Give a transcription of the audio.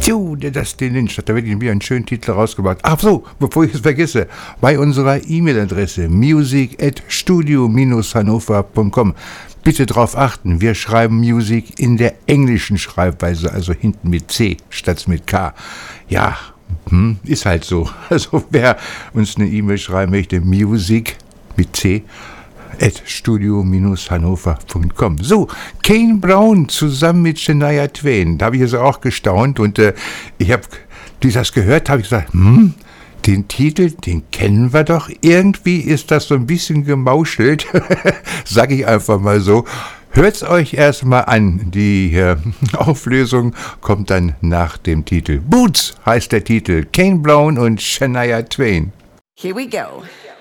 Tju, der Dustin Lynch hat da wirklich wieder einen schönen Titel rausgebracht. Ach so, bevor ich es vergesse, bei unserer E-Mail-Adresse music@studio-hannover.com bitte darauf achten, wir schreiben Music in der englischen Schreibweise, also hinten mit C statt mit K. Ja, ist halt so. Also wer uns eine E-Mail schreiben möchte, Music mit C @studio-hannover.com. So, Kane Brown zusammen mit Shania Twain. Da habe ich also auch gestaunt und ich habe das gehört, habe ich gesagt, den Titel, den kennen wir doch. Irgendwie ist das so ein bisschen gemauschelt, sag ich einfach mal so. Hört's euch erstmal an. Die Auflösung kommt dann nach dem Titel. Boots heißt der Titel. Kane Brown und Shania Twain. Here we go.